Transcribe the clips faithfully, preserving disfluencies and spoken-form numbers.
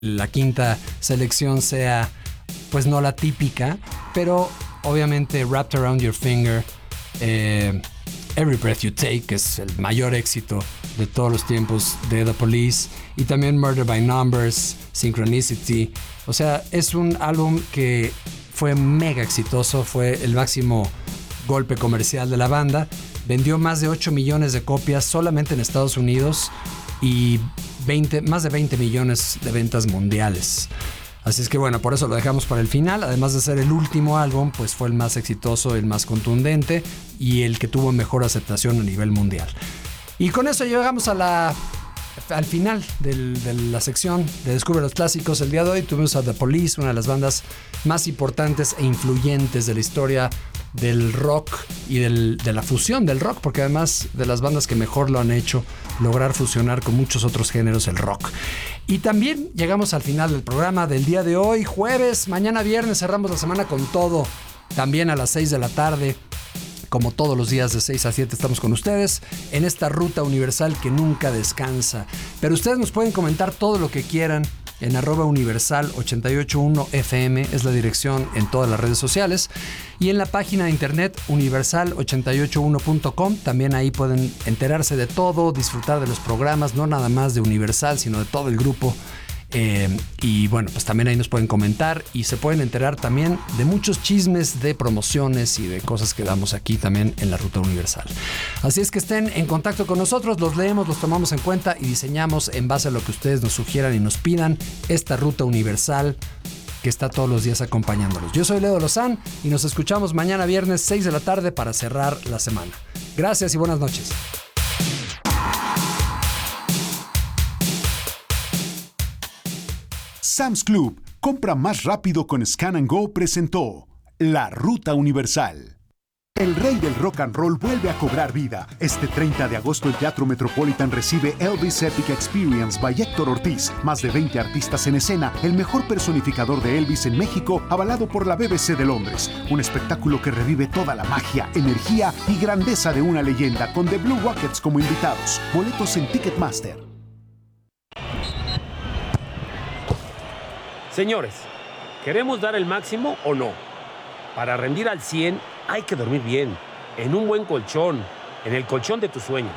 la quinta selección sea pues no la típica, pero obviamente Wrapped Around Your Finger, eh, Every Breath You Take, que es el mayor éxito de todos los tiempos de The Police, y también Murder by Numbers, Synchronicity. O sea, es un álbum que fue mega exitoso, fue el máximo golpe comercial de la banda. Vendió más de ocho millones de copias solamente en Estados Unidos y veinte, más de veinte millones de ventas mundiales. Así es que bueno, por eso lo dejamos para el final. Además de ser el último álbum, pues fue el más exitoso, el más contundente y el que tuvo mejor aceptación a nivel mundial. Y con eso llegamos a la, al final del, de la sección de Descubre los Clásicos. El día de hoy tuvimos a The Police, una de las bandas más importantes e influyentes de la historia del rock y del, de la fusión del rock, porque además de las bandas que mejor lo han hecho, lograr fusionar con muchos otros géneros el rock. Y también llegamos al final del programa del día de hoy, jueves. Mañana viernes cerramos la semana con todo, también a las seis de la tarde. Como todos los días de seis a siete estamos con ustedes en esta ruta universal que nunca descansa. Pero ustedes nos pueden comentar todo lo que quieran en arroba universal ochenta y ocho punto uno F M, es la dirección en todas las redes sociales, y en la página de internet universal ochenta y ocho uno punto com. También ahí pueden enterarse de todo, disfrutar de los programas, no nada más de Universal, sino de todo el grupo. Eh, y bueno, pues también ahí nos pueden comentar y se pueden enterar también de muchos chismes de promociones y de cosas que damos aquí también en la Ruta Universal. Así es que estén en contacto con nosotros, los leemos, los tomamos en cuenta y diseñamos en base a lo que ustedes nos sugieran y nos pidan esta Ruta Universal que está todos los días acompañándolos. Yo soy Leo Lozán y nos escuchamos mañana viernes seis de la tarde para cerrar la semana. Gracias y buenas noches. Sam's Club, compra más rápido con Scan and Go, presentó La Ruta Universal. El rey del rock and roll vuelve a cobrar vida. Este treinta de agosto el Teatro Metropolitan recibe Elvis Epic Experience by Héctor Ortiz. Más de veinte artistas en escena, el mejor personificador de Elvis en México, avalado por la B B C de Londres. Un espectáculo que revive toda la magia, energía y grandeza de una leyenda, con The Blue Rockets como invitados. Boletos en Ticketmaster. Señores, ¿queremos dar el máximo o no? Para rendir al cien hay que dormir bien, en un buen colchón, en el colchón de tus sueños.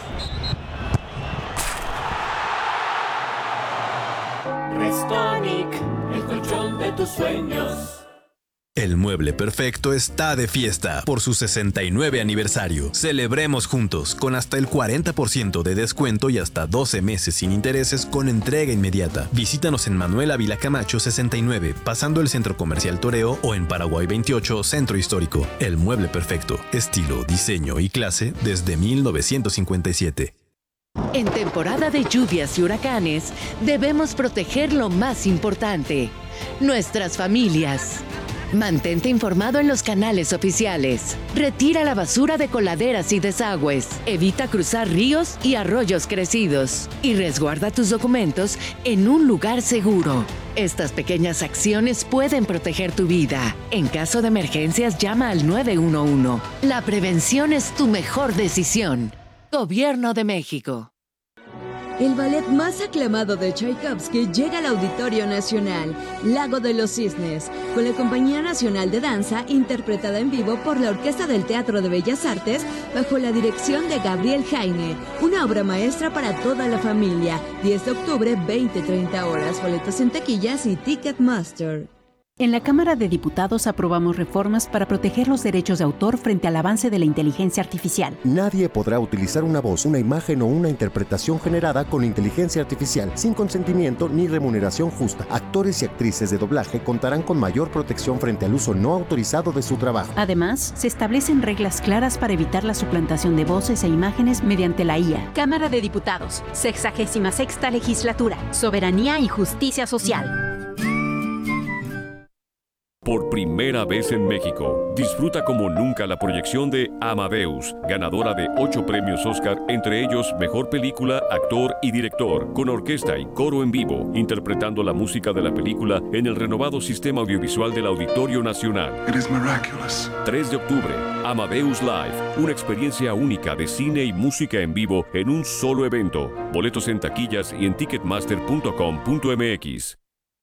Restonic, el colchón de tus sueños. El Mueble Perfecto está de fiesta por su sesenta y nueve aniversario. Celebremos juntos con hasta el cuarenta por ciento de descuento y hasta doce meses sin intereses con entrega inmediata. Visítanos en Manuel Ávila Camacho sesenta y nueve, pasando el Centro Comercial Toreo, o en Paraguay veintiocho, Centro Histórico. El Mueble Perfecto, estilo, diseño y clase desde mil novecientos cincuenta y siete. En temporada de lluvias y huracanes, debemos proteger lo más importante: nuestras familias. Mantente informado en los canales oficiales. Retira la basura de coladeras y desagües. Evita cruzar ríos y arroyos crecidos. Y resguarda tus documentos en un lugar seguro. Estas pequeñas acciones pueden proteger tu vida. En caso de emergencias, llama al nueve uno uno. La prevención es tu mejor decisión. Gobierno de México. El ballet más aclamado de Tchaikovsky llega al Auditorio Nacional, Lago de los Cisnes, con la Compañía Nacional de Danza, interpretada en vivo por la Orquesta del Teatro de Bellas Artes, bajo la dirección de Gabriel Jaime. Una obra maestra para toda la familia. diez de octubre, veinte a treinta horas. Boletos en taquillas y Ticketmaster. En la Cámara de Diputados aprobamos reformas para proteger los derechos de autor frente al avance de la inteligencia artificial. Nadie podrá utilizar una voz, una imagen o una interpretación generada con inteligencia artificial sin consentimiento ni remuneración justa. Actores y actrices de doblaje contarán con mayor protección frente al uso no autorizado de su trabajo. Además, se establecen reglas claras para evitar la suplantación de voces e imágenes mediante la I A. Cámara de Diputados, sexagésima sexta Legislatura, Soberanía y Justicia Social. Por primera vez en México, disfruta como nunca la proyección de Amadeus, ganadora de ocho premios Oscar, entre ellos Mejor Película, Actor y Director, con orquesta y coro en vivo, interpretando la música de la película en el renovado sistema audiovisual del Auditorio Nacional. It is miraculous. tres de octubre, Amadeus Live, una experiencia única de cine y música en vivo en un solo evento. Boletos en taquillas y en ticketmaster punto com punto m x.